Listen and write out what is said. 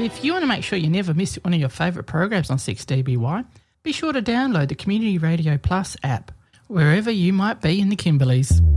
If you want to make sure you never miss one of your favourite programs on 6DBY, be sure to download the Community Radio Plus app, wherever you might be in the Kimberleys.